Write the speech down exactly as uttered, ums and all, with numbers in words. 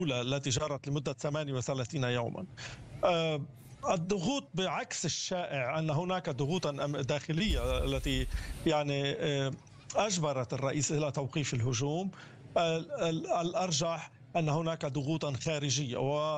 التي جرت لمدة ثمانية وثلاثين يوما. آه، الضغوط بعكس الشائع أن هناك ضغوطا داخلية التي يعني آه، أجبرت الرئيس إلى توقيف الهجوم. الأرجح أن هناك ضغوطا خارجية،